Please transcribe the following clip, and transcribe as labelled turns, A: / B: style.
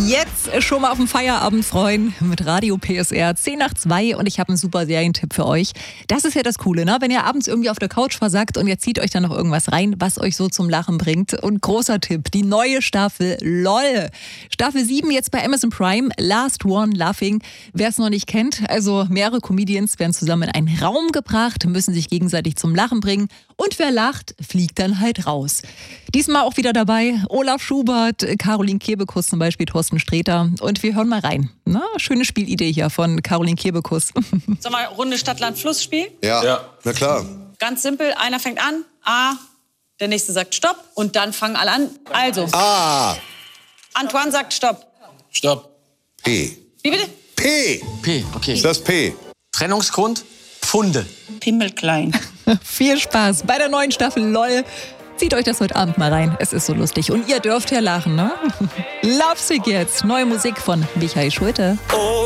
A: Jetzt schon mal auf den Feierabend freuen mit Radio PSR 10 nach 2 und ich habe einen super Serientipp für euch. Das ist ja das Coole, ne? Wenn ihr abends irgendwie auf der Couch versackt und ihr zieht euch dann noch irgendwas rein, was euch so zum Lachen bringt. Und großer Tipp, die neue Staffel LOL. Staffel 7 jetzt bei Amazon Prime, Last One Laughing. Wer es noch nicht kennt, also mehrere Comedians werden zusammen in einen Raum gebracht, müssen sich gegenseitig zum Lachen bringen und wer lacht, fliegt dann halt raus. Diesmal auch wieder dabei Olaf Schubert, Caroline Kebekus zum Beispiel, Thorsten Sträter. Und wir hören mal rein. Na, schöne Spielidee hier von Caroline Kebekus.
B: Sag mal, Runde Stadt-Land-Fluss-Spiel?
C: Ja, na klar.
B: Ganz simpel, einer fängt an, A, der nächste sagt Stopp und dann fangen alle an. Also,
C: A.
B: Antoine sagt Stopp.
D: Stopp.
C: P.
B: Wie bitte?
C: P.
D: P, okay.
C: Ist das P?
D: Trennungsgrund? Pfunde.
B: Pimmelklein.
A: Viel Spaß bei der neuen Staffel LOL. Zieht euch das heute Abend mal rein. Es ist so lustig. Und ihr dürft ja lachen, ne? Lovesick jetzt. Neue Musik von Michael Schulte.